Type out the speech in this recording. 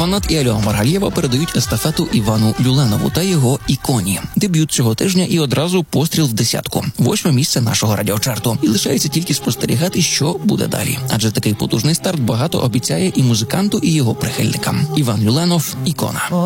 Донат і Альона Маргалєва передають естафету Івану Люленову та його «Іконі». Дебют цього тижня і одразу постріл в десятку. 8-е місце нашого радіочарту. І лишається тільки спостерігати, що буде далі. Адже такий потужний старт багато обіцяє і музиканту, і його прихильникам. Іван Люленов, «Ікона».